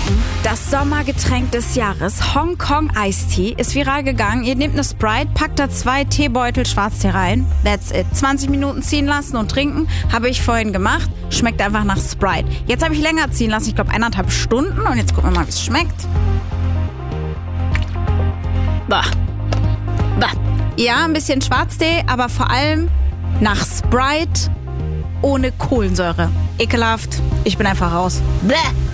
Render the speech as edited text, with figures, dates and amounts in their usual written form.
Das Sommergetränk des Jahres, Hongkong Iced Tea, ist viral gegangen. Ihr nehmt eine Sprite, packt da 2 Teebeutel Schwarztee rein. That's it. 20 Minuten ziehen lassen und trinken. Habe ich vorhin gemacht. Schmeckt einfach nach Sprite. Jetzt habe ich länger ziehen lassen. Ich glaube 1,5 Stunden. Und jetzt gucken wir mal, wie es schmeckt. Bah. Bah. Ja, ein bisschen Schwarztee, aber vor allem nach Sprite ohne Kohlensäure. Ekelhaft. Ich bin einfach raus. Bäh.